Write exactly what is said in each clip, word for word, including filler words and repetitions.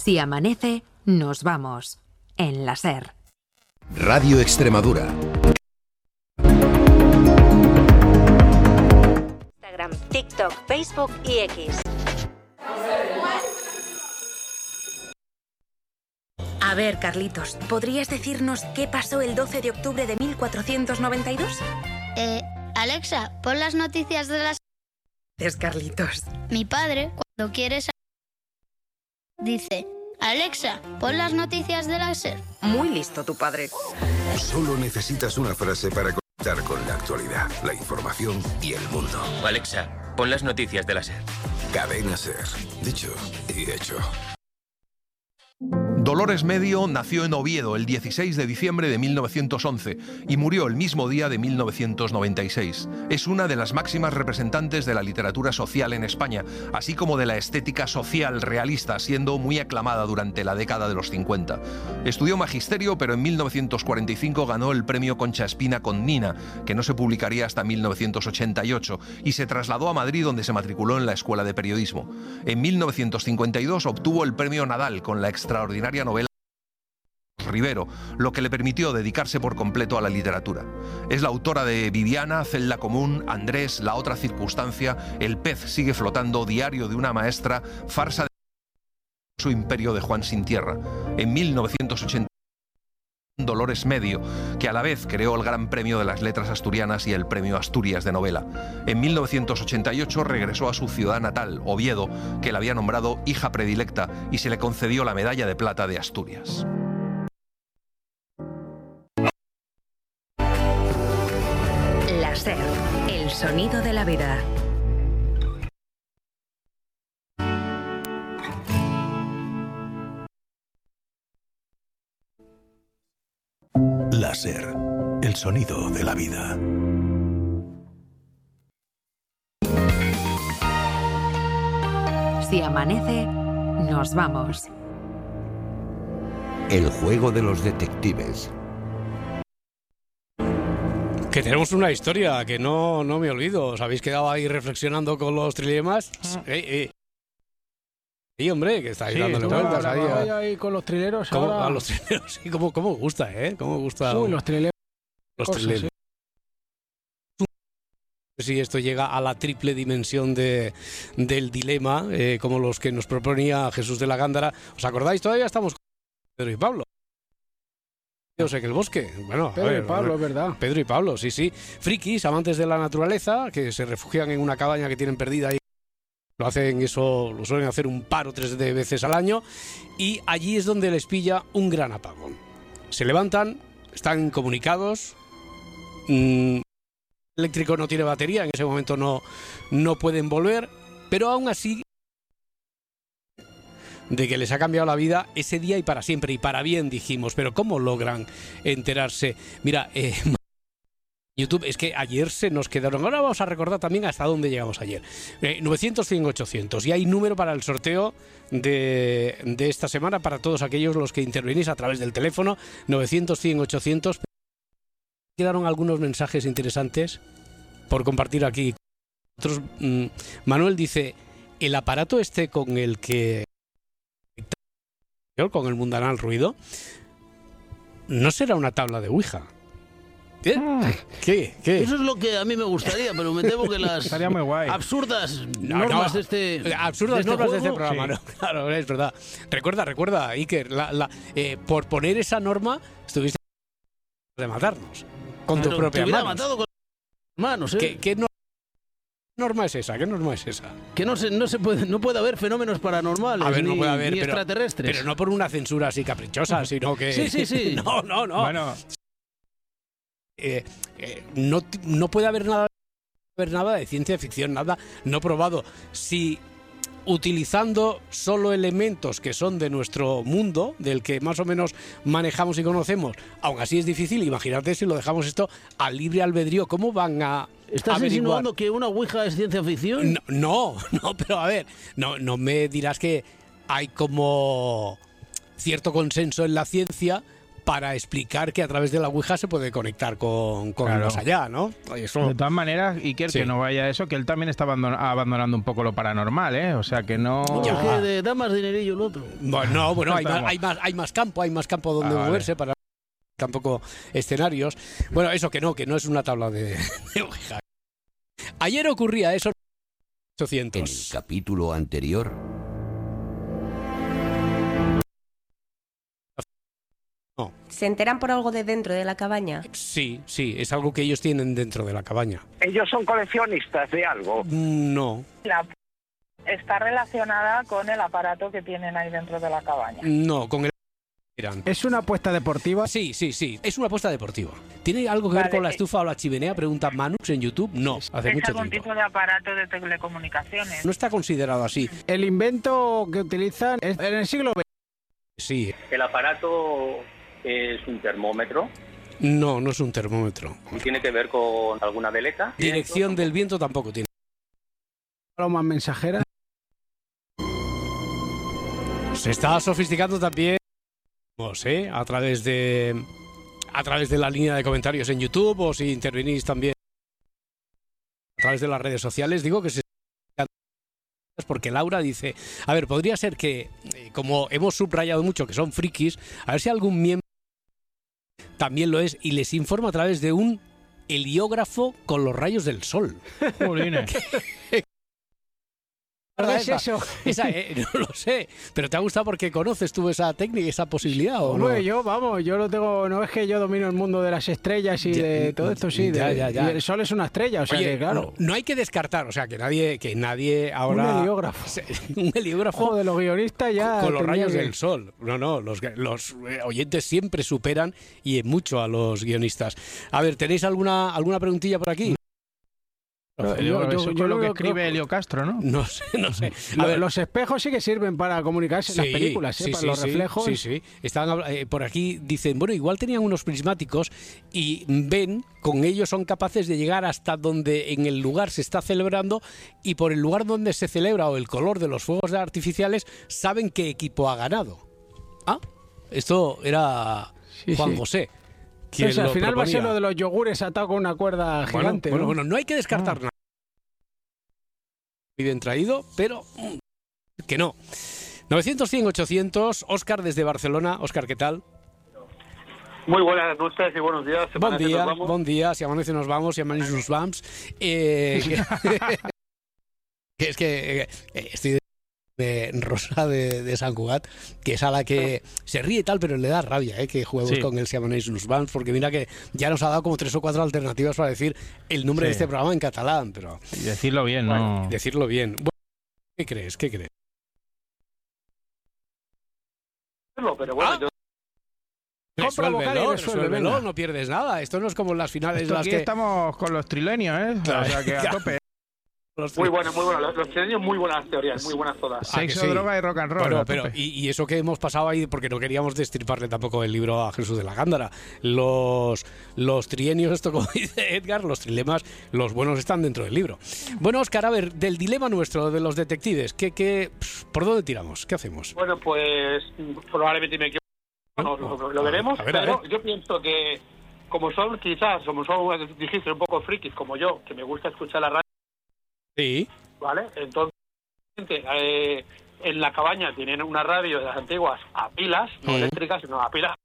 Si amanece, nos vamos. En la SER. Radio Extremadura. Instagram, TikTok, Facebook y X. A ver, Carlitos, ¿podrías decirnos qué pasó el doce de octubre de mil cuatrocientos noventa y dos? Eh, Alexa, pon las noticias de las... Es Carlitos. Mi padre, cuando quiere saber, dice: Alexa, pon las noticias de la SER. Muy listo tu padre. Solo necesitas una frase para conectar con la actualidad, la información y el mundo. Alexa, pon las noticias de la SER. Cadena SER. Dicho y hecho. Dolores Medio nació en Oviedo el dieciséis de diciembre de mil novecientos once y murió el mismo día de mil novecientos noventa y seis. Es una de las máximas representantes de la literatura social en España, así como de la estética social realista, siendo muy aclamada durante la década de los cincuenta. Estudió magisterio, pero en mil novecientos cuarenta y cinco ganó el premio Concha Espina con Nina, que no se publicaría hasta mil novecientos ochenta y ocho, y se trasladó a Madrid, donde se matriculó en la Escuela de Periodismo. En mil novecientos cincuenta y dos obtuvo el premio Nadal con la extraordinaria novela Rivero, lo que le permitió dedicarse por completo a la literatura. Es la autora de Viviana, Celda Común, Andrés, La otra circunstancia, El pez sigue flotando, Diario de una maestra, Farsa de su imperio de Juan sin tierra. En mil novecientos ochenta Dolores Medio, que a la vez creó el Gran Premio de las Letras Asturianas y el Premio Asturias de Novela. En mil novecientos ochenta y ocho regresó a su ciudad natal, Oviedo, que la había nombrado hija predilecta, y se le concedió la Medalla de Plata de Asturias. La SER, el sonido de la vida. La SER, el sonido de la vida. Si amanece, nos vamos. El juego de los detectives. Que tenemos una historia que no, no me olvido. ¿Os habéis quedado ahí reflexionando con los trilemas? Eh, eh. Sí, hombre, que estáis sí, dándole vueltas ahí, ahí, a... ahí con los trileros. ¿Cómo, ahora... a los trileros, sí, cómo, cómo gusta, ¿eh? Cómo gusta. Uy, los trileros. Los cosas, trileros. Sí. Si esto llega a la triple dimensión de, del dilema, eh, como los que nos proponía Jesús de la Gándara. ¿Os acordáis? Todavía estamos con Pedro y Pablo. Yo sé que el bosque, bueno, Pedro a ver, y Pablo, a ver, es verdad. Pedro y Pablo, sí, sí. Frikis, amantes de la naturaleza, que se refugian en una cabaña que tienen perdida ahí. Lo hacen eso, lo suelen hacer un par o tres de veces al año, y allí es donde les pilla un gran apagón. Se levantan, están incomunicados, mmm, el eléctrico no tiene batería, en ese momento no, no pueden volver, pero aún así de que les ha cambiado la vida ese día y para siempre, y para bien, dijimos. Pero ¿cómo logran enterarse? Mira, eh, YouTube, es que ayer se nos quedaron. Ahora vamos a recordar también hasta dónde llegamos ayer. Eh, novecientos, cien, ochocientos. Y hay número para el sorteo de, de esta semana para todos aquellos los que intervenís a través del teléfono. novecientos, cien, ochocientos. Quedaron algunos mensajes interesantes por compartir aquí. Otros, mmm, Manuel dice: el aparato este con el que con el mundanal ruido, ¿no será una tabla de Ouija? ¿Qué? ¿Qué? ¿Qué? Eso es lo que a mí me gustaría, pero me temo que las estaría muy guay. absurdas no, normas no, de este absurdas de este normas juego, de este programa, sí. ¿no? Claro, es verdad. Recuerda, recuerda, Iker, la, la, eh, por poner esa norma estuviste de matarnos con pero tus propias te hubiera manos. matado con manos, ¿eh? ¿Qué, qué no norma es esa? ¿Qué norma es esa? Que no se, no se puede, no puede haber fenómenos paranormales, A ver, ni, no puede haber, ni pero, extraterrestres. pero no por una censura así caprichosa, sino que... Sí, sí, sí. no, no, no. Bueno. Eh, eh, no, no puede haber nada, haber nada de ciencia ficción, nada no probado. Si utilizando solo elementos que son de nuestro mundo, del que más o menos manejamos y conocemos, aún así es difícil, imagínate si lo dejamos esto a libre albedrío, ¿cómo van a ¿Estás averiguar? insinuando que una ouija es ciencia ficción? No, no, no, pero a ver, no, no me dirás que hay como cierto consenso en la ciencia para explicar que a través de la Ouija se puede conectar con, con Claro. el más allá, ¿no? Eso... De todas maneras, Iker, Sí. que no vaya a eso, que él también está abandon- abandonando un poco lo paranormal, ¿eh? O sea, que no... Es que de- da más dinerillo el otro. Bueno, no, bueno, hay más, Estamos. hay más, hay más campo, hay más campo donde Ah, vale. moverse para tampoco escenarios. Bueno, eso que no, que no es una tabla de, de Ouija. Ayer ocurría eso. ochocientos. En el capítulo anterior. No. ¿Se enteran por algo de dentro de la cabaña? Sí, sí, es algo que ellos tienen dentro de la cabaña. ¿Ellos son coleccionistas de algo? No, La está relacionada con el aparato que tienen ahí dentro de la cabaña. no, con el... eran. ¿Es una apuesta deportiva? Sí, sí, sí, es una apuesta deportiva. ¿Tiene algo que ver Vale, con la eh. estufa o la chimenea? Pregunta Manux en YouTube. No, hace Es mucho algún tiempo. tipo de aparato de telecomunicaciones. No está considerado así. El invento que utilizan es en el siglo veinte. Sí, El aparato es un termómetro no, no es un termómetro. y tiene que ver con alguna veleta. Dirección del viento tampoco tiene. Palomas mensajeras. Se está sofisticando también, ¿eh? a través de a través de la línea de comentarios en YouTube, o si intervenís también a través de las redes sociales. Digo que se porque Laura dice, a ver, podría ser que, eh, como hemos subrayado mucho que son frikis, a ver si algún miembro también lo es y les informa a través de un heliógrafo con los rayos del sol. Jolines. ¿Verdad ¿Qué es esa? eso? Esa, eh, no lo sé, pero ¿te ha gustado porque conoces tú esa técnica, esa posibilidad o no? Hombre, yo, vamos, yo lo tengo, no es que yo domino el mundo de las estrellas y Ya, de todo esto, sí. ya, de- ya, ya. Y el sol es una estrella, o sea Oye, que claro. no, no hay que descartar, o sea, que nadie, que nadie ahora... Un heliógrafo. Se- Un heliógrafo Ojo, de los guionistas ya. con los tendría rayos que- del sol. No, no, los, los eh, oyentes siempre superan y en mucho a los guionistas. A ver, ¿tenéis alguna alguna preguntilla por aquí? Yo- Yo- yo- eso yo es lo lo que creo- escribe Helio Castro, ¿no? No sé, no sé. A Lo- ver, los espejos sí que sirven para comunicarse en las películas, ¿eh? sí, para sí, los sí, reflejos. Sí, sí. Estaban habla- eh, por aquí dicen, bueno, igual tenían unos prismáticos y ven, con ellos son capaces de llegar hasta donde en el lugar se está celebrando y por el lugar donde se celebra o el color de los fuegos artificiales saben qué equipo ha ganado. Ah, esto era Sí, Juan sí. José. Entonces, quien al lo final va a ser proponía. lo de los yogures atados con una cuerda Bueno, gigante. bueno, ¿no? bueno, no hay que descartar Ah. nada. Muy bien traído, pero mm, que no. novecientos, cien, ochocientos, Óscar desde Barcelona. Óscar, ¿qué tal? Muy buenas noches y buenos días. Buen Amanece, día, nos vamos. buen día. Si amanece nos vamos, si amanece nos vamos. Eh, que, que es que eh, estoy de, de Rosa de, de Sant Cugat, que es a la que se ríe y tal, pero le da rabia eh, que juguemos Sí. con el Si amanece nos vamos, porque mira que ya nos ha dado como tres o cuatro alternativas para decir el nombre Sí. de este programa en catalán, pero Y decirlo bien, ¿no? decirlo bien. Bueno, ¿qué crees? ¿Qué crees? Pero bueno, Ah. yo- Compra vocal y Resuélvelo, resuelve, resuélvelo, venga. no pierdes nada. Esto no es como las finales Esto las aquí que... estamos con los trilenios, ¿eh? O sea que a tope. los- muy bueno, muy bueno. Los, los chilenos, muy buenas teorías, muy buenas todas. Ah, que Sexo, sí. droga y rock and roll. Bueno, a pero tope. y, y eso que hemos pasado ahí, porque no queríamos destriparle tampoco el libro a Jesús de la Gándara. Los, los trienios, esto como dice Edgar, los trilemas, los buenos están dentro del libro. Bueno, Óscar, a ver, del dilema nuestro de los detectives, ¿qué, qué, pf, ¿por dónde tiramos? ¿Qué hacemos? Bueno, pues probablemente me equivoco, no, lo, lo veremos, A ver, a pero ver. yo pienso que como son, quizás, como son, dijiste, un poco frikis como yo, que me gusta escuchar la radio, Sí. ¿vale? Entonces, eh, en la cabaña tienen una radio de las antiguas a pilas, no Mm. eléctricas, sino a pilas.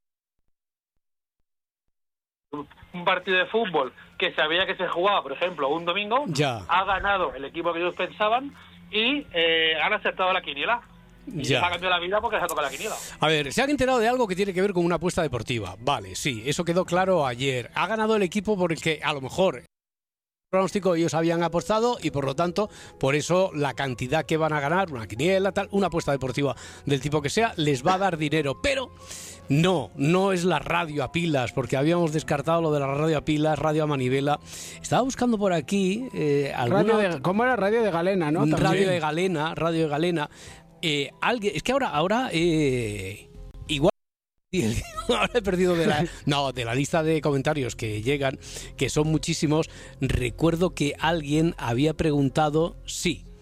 Un partido de fútbol que sabía que se jugaba, por ejemplo, un domingo, Ya. ha ganado el equipo que ellos pensaban y eh, han acertado la quiniela. Y Ya. les ha cambiado la vida porque les ha tocado la quiniela. A ver, se han enterado de algo que tiene que ver con una apuesta deportiva. Vale, sí, eso quedó claro ayer. Ha ganado el equipo por el que a lo mejor pronóstico ellos habían apostado y por lo tanto, por eso la cantidad que van a ganar, una quiniela, tal, una apuesta deportiva del tipo que sea, les va a dar dinero. Pero no, no es la radio a pilas, porque habíamos descartado lo de la radio a pilas, radio a manivela. Estaba buscando por aquí eh, alguna... Radio de, ¿Cómo era? Radio de Galena, ¿no? También. Radio de Galena, Radio de Galena. Eh, alguien, es que ahora, ahora eh, igual ahora he perdido de la, no, de la lista de comentarios que llegan, que son muchísimos. Recuerdo que alguien había preguntado, sí,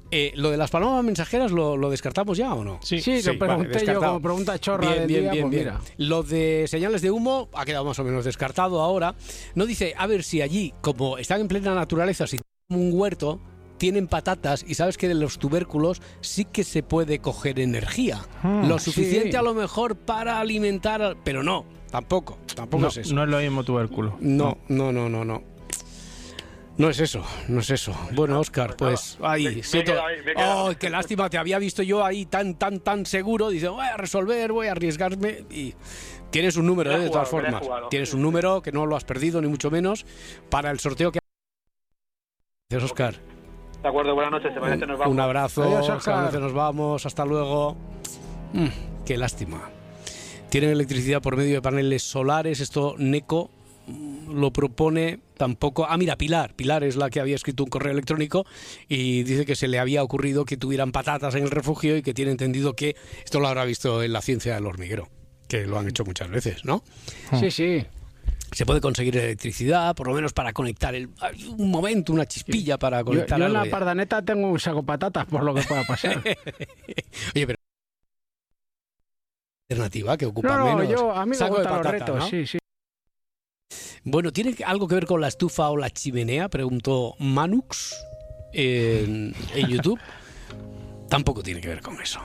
Eh, ¿Lo de las palomas mensajeras lo, lo descartamos ya o no? Sí, sí, lo pregunté vale, yo como pregunta chorra bien, del bien, día, bien, pues bien. mira. Lo de señales de humo ha quedado más o menos descartado ahora. No dice, a ver si allí, como están en plena naturaleza, si tienen un huerto, tienen patatas y sabes que de los tubérculos sí que se puede coger energía. Hmm, lo suficiente sí. a lo mejor para alimentar, pero no, tampoco, tampoco no, es eso. No es lo mismo tubérculo. No, no, no, no, no. No es eso, no es eso. Bueno, Óscar, pues ahí siento. ¡Oh, qué lástima! Te había visto yo ahí tan, tan, tan seguro. Dice, voy a resolver, voy a arriesgarme. Y tienes un número, ¿eh? De todas formas. Tienes un número que no lo has perdido, ni mucho menos, para el sorteo que. Gracias, Óscar. De acuerdo, buenas noches. Se parece, nos vamos. Un abrazo. Adiós, Óscar. Nos vamos. Hasta luego. Mm, qué lástima. Tienen electricidad por medio de paneles solares. Esto Neco lo propone tampoco. Ah, mira, Pilar. Pilar es la que había escrito un correo electrónico y dice que se le había ocurrido que tuvieran patatas en el refugio y que tiene entendido que esto lo habrá visto en la ciencia del hormiguero, que lo han hecho muchas veces, ¿no? Sí, sí. Se puede conseguir electricidad, por lo menos para conectar el, un momento, una chispilla para conectar. Yo, yo en la ya. Pardaneta tengo un saco patatas por lo que pueda pasar. Oye, pero alternativa que ocupa no, no, menos. Yo, a mí me saco gustan de patata, los retos, ¿no? sí, sí. Bueno, ¿tiene algo que ver con la estufa o la chimenea? Preguntó Manux en, en YouTube. Tampoco tiene que ver con eso.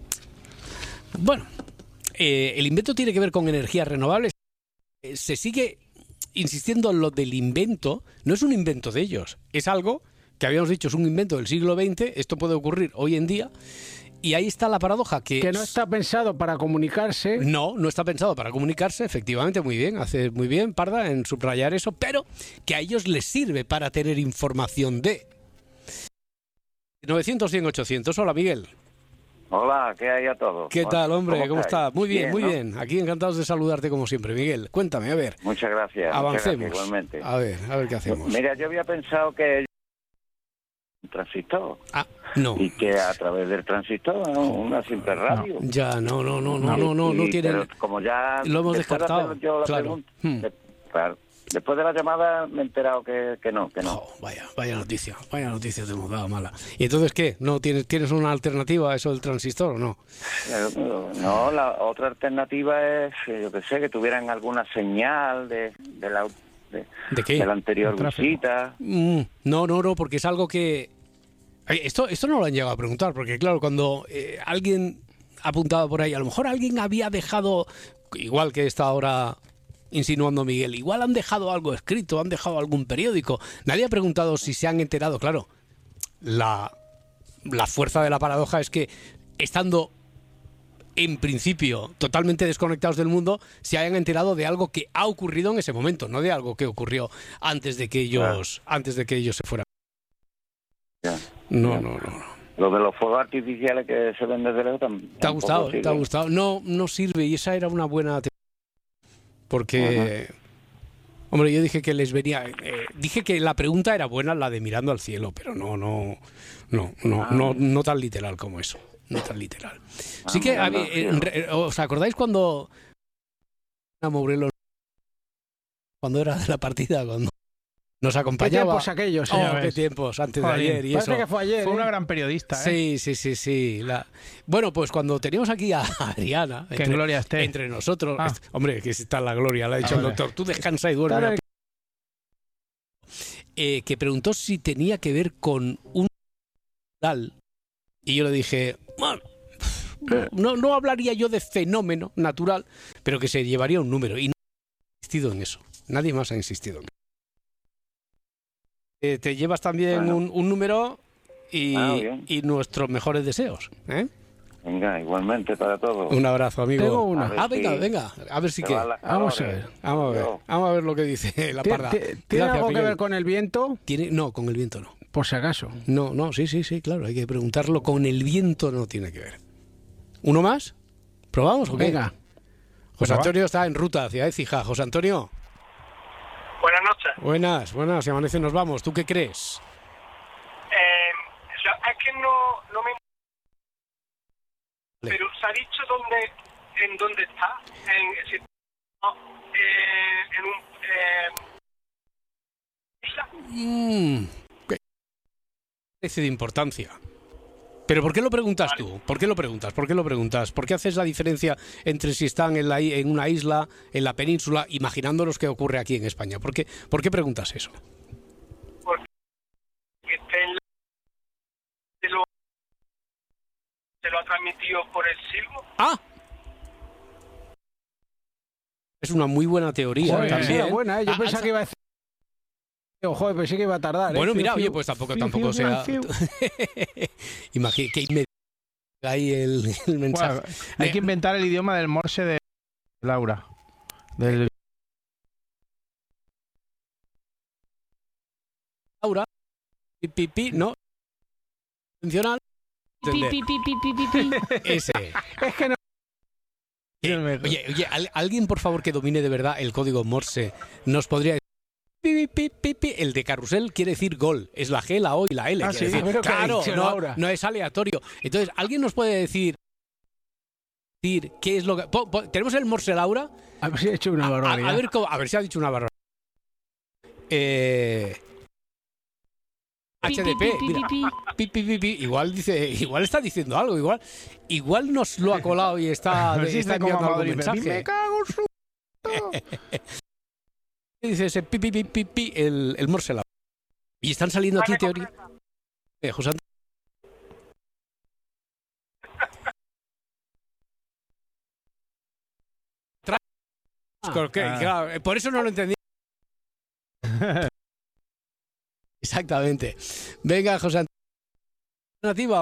Bueno, eh, el invento tiene que ver con energías renovables. Eh, se sigue insistiendo en lo del invento. No es un invento de ellos. Es algo que habíamos dicho, es un invento del siglo veinte. Esto puede ocurrir hoy en día. Y ahí está la paradoja que... Que no está pensado para comunicarse. No, no está pensado para comunicarse, efectivamente, muy bien, hace muy bien, Parda, en subrayar eso, pero que a ellos les sirve para tener información de... novecientos, cien, ochocientos. Hola, Miguel. Hola, ¿qué hay a todos? ¿Qué tal, hombre? ¿Cómo, ¿Cómo estás? Muy bien, bien muy ¿no? bien. Aquí encantados de saludarte como siempre, Miguel. Cuéntame, a ver. Muchas gracias. Avancemos. Muchas gracias, igualmente. A ver, a ver qué hacemos. Pues mira, yo había pensado que... un transistor. Ah, no. Y que a través del transistor, ¿no? Una simple radio. No. Ya, no, no, no, no, no, no, no tiene. Pero como ya lo hemos descartado. De yo la claro. Pregunta, hmm. de, claro. Después de la llamada me he enterado que, que no, que no. Oh, vaya, vaya noticia, vaya noticia te hemos dado mala. ¿Y entonces qué? ¿No tienes tienes una alternativa a eso del transistor o no? No, la otra alternativa es, yo que sé, que tuvieran alguna señal de, de la de, ¿De qué? de la anterior visita. Mm, no, no, no, porque es algo que Esto, esto no lo han llegado a preguntar, porque claro, cuando eh, alguien apuntaba por ahí, a lo mejor alguien había dejado, igual que está ahora insinuando Miguel, igual han dejado algo escrito, han dejado algún periódico. Nadie ha preguntado si se han enterado. Claro, la, la fuerza de la paradoja es que estando en principio totalmente desconectados del mundo, se hayan enterado de algo que ha ocurrido en ese momento, no de algo que ocurrió antes de que ellos, claro. antes de que ellos se fueran. Ya. No, no, no, no. Lo de los fuegos artificiales que se ven desde lejos también. ¿Te ha gustado? ¿Te ha gustado? No, no sirve, y esa era una buena... Porque... Uh-huh. Hombre, yo dije que les venía... Eh, dije que la pregunta era buena, la de mirando al cielo, pero no, no, no, no, ah. no, no tan literal como eso. No tan literal. Ah, sí que, a, eh, ¿os acordáis cuando... Mourelo, cuando era de la partida, cuando... Nos acompañaba. ¿Qué tiempos aquellos? Oh, qué tiempos, antes Joder, de ayer y parece eso. que fue ayer. Fue ¿eh? una gran periodista, ¿eh? Sí, sí, sí, sí. La... Bueno, pues cuando teníamos aquí a Adriana, que entre, en gloria esté. entre nosotros, ah. est- hombre, que está en la gloria, le ha dicho ah, el doctor, vale. Tú descansa y duerme. Vale. Eh, que preguntó si tenía que ver con un tal, y yo le dije, bueno, no, no hablaría yo de fenómeno natural, pero que se llevaría un número, y no ha insistido en eso. Nadie más ha insistido en eso. Eh, te llevas también bueno. un, un número y, ah, y nuestros mejores deseos, ¿eh? Venga, igualmente para todos. Un abrazo, amigo. Tengo una. Ah, venga, si venga, a ver si qué. Vamos a ver. Vamos a ver. Vamos a ver lo que dice la parda. ¿Tiene Gracias, algo Miguel. que ver con el viento? ¿Tiene? No, con el viento no. Por si acaso. No, no, sí, sí, sí, claro, hay que preguntarlo. Con el viento no tiene que ver. ¿Uno más? ¿Probamos o qué? Venga. José Antonio está en ruta hacia Écija. José Antonio. Buenas noches. Buenas, buenas, si amanece nos vamos. ¿Tú qué crees? Eh, es que no, no me... Pero se ha dicho dónde, en dónde está, en, si, no, eh, en un... Eh, mm, ¿Qué parece de importancia? ¿Pero por qué lo preguntas tú? ¿Por qué lo preguntas? ¿Por qué lo preguntas? ¿Por qué haces la diferencia entre si están en, la, en una isla, en la península, imaginándonos qué ocurre aquí en España? ¿Por qué, por qué preguntas eso? Porque en la, se, lo, se lo ha transmitido por el silbo. ¡Ah! Es una muy buena teoría. Joder, también. Es buena, ¿eh? Yo Ah, pensaba ah, que iba a decir... Joder, pensé que iba a tardar. Bueno, ¿eh? mira, Fiu, oye, fiu. pues tampoco, Fiu, tampoco fiu, sea... fiu. Imagínate que inmediatamente ahí el, el mensaje. Bueno, hay que inventar el idioma del Morse de Laura. Del... Laura, pi, pi, pi, no. Intencional. Pi, pi, pi, pi, pi, pi, pi. Ese. Es que no... Eh, oye, oye, ¿al- alguien por favor que domine de verdad el código Morse nos podría decir? Pi, pi, pi, pi. El de carrusel quiere decir gol, es la G, la O y la L. Ah, quiere sí, decir. pero ¿qué ha Claro, dicho no, Laura? no es aleatorio. Entonces, ¿alguien nos puede decir, decir qué es lo que... po- po- ¿Tenemos el Morse Laura? A ver si ha hecho una A, barbaridad. a ver, cómo- a ver si ha dicho una barbaridad. Eh... H D P, mira. Pi, pi, pi, pi. Igual dice, igual está diciendo algo, igual, igual nos lo ha colado y está, A ver si está está como enviando algún Madrid, mensaje. me cago en su... Dice ese pi, pi, pi, pi, pi, el, el Morse Laura. Y están saliendo aquí teorías. Eh, José Antonio. Tra- que- ah. claro, eh, por eso no lo entendí. Exactamente. Venga, José Antonio. Alternativa.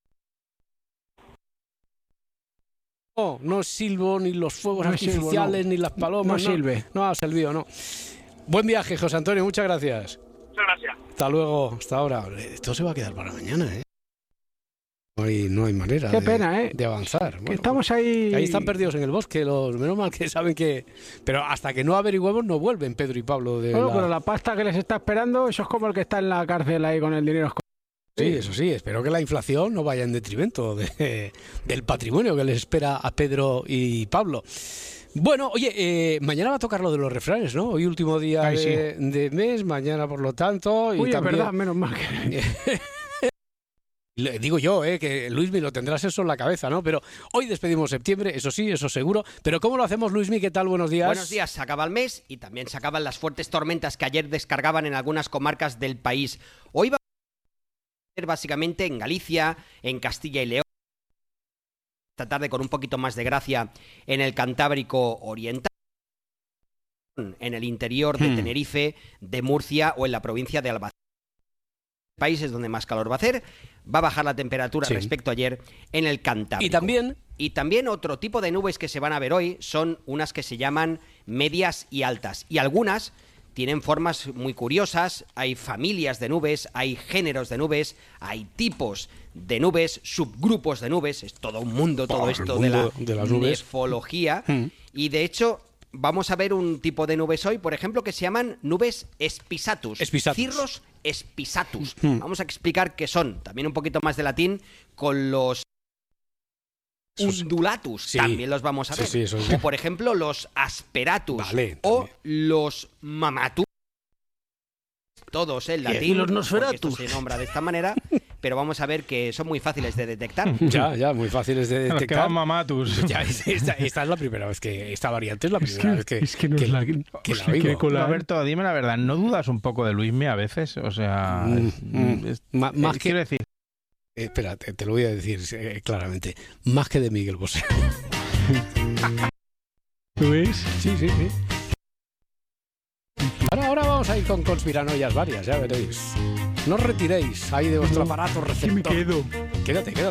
No, no silbo, ni los fuegos No silbo, artificiales, no. ni las palomas. No silbe. No, ha servido, no. Buen viaje, José Antonio, muchas gracias. Muchas gracias. Hasta luego, hasta ahora. Esto se va a quedar para mañana, ¿eh? No hay, no hay manera Qué de, pena, ¿eh? de avanzar. Que Bueno, estamos ahí... ahí están perdidos en el bosque, los menos mal que saben que... Pero hasta que no averigüemos no vuelven Pedro y Pablo de Bueno, la... pero la pasta que les está esperando, eso es como el que está en la cárcel ahí con el dinero. Sí, eso sí, espero que la inflación no vaya en detrimento de, del patrimonio que les espera a Pedro y Pablo. Bueno, oye, eh, mañana va a tocar lo de los refranes, ¿no? Hoy último día Ay, de, de mes, mañana por lo tanto... Y Uy, también... es verdad, menos mal que... Le digo yo, eh, que Luismi lo tendrás eso en la cabeza, ¿no? Pero hoy despedimos septiembre, eso sí, eso seguro. Pero ¿cómo lo hacemos, Luismi? ¿Qué tal? Buenos días. Buenos días, se acaba el mes y también se acaban las fuertes tormentas que ayer descargaban en algunas comarcas del país. Hoy va a ser básicamente en Galicia, en Castilla y León, esta tarde con un poquito más de gracia en el Cantábrico Oriental, en el interior de Hmm. Tenerife, de Murcia o en la provincia de Albacete. Países donde más calor va a hacer, va a bajar la temperatura Sí. respecto a ayer en el Cantábrico. Y también... Y también otro tipo de nubes que se van a ver hoy son unas que se llaman medias y altas. Y algunas tienen formas muy curiosas, hay familias de nubes, hay géneros de nubes, hay tipos de nubes, subgrupos de nubes, es todo un mundo todo Oh, el esto de la mundo de las nubes. nefología. Mm. Y de hecho... Vamos a ver un tipo de nubes hoy, por ejemplo, que se llaman nubes espisatus. Espisatus. Cirros espisatus. Mm. Vamos a explicar qué son. También un poquito más de latín con los Esos- undulatus. Sí. También los vamos a Sí, ver. sí, eso es. O por ejemplo los asperatus. Vale, o los mamatus. Todos en latín. Y los porque nosferatus. esto se nombra de esta manera. Pero vamos a ver que son muy fáciles de detectar. Ya, ya, muy fáciles de Los que detectar. van mamatus. Ya, esta, esta es la primera vez que... Esta variante es la primera vez que... Es que no es la... que la Hostia, oigo. qué cola, ¿eh? Roberto, dime la verdad, ¿no dudas un poco de Luismi a veces? O sea... Mm, es- mm. es- Ma- eh, más que... Quiero decir, Eh, espera, te, te lo voy a decir eh, claramente. Más que de Miguel Bosé. ¿Tú ves? Sí, sí, sí. Ahora, ahora vamos a ir con conspiranoias varias, ya veréis. No os retiréis ahí de vuestro aparato receptor. me quedo. Quédate, quédate.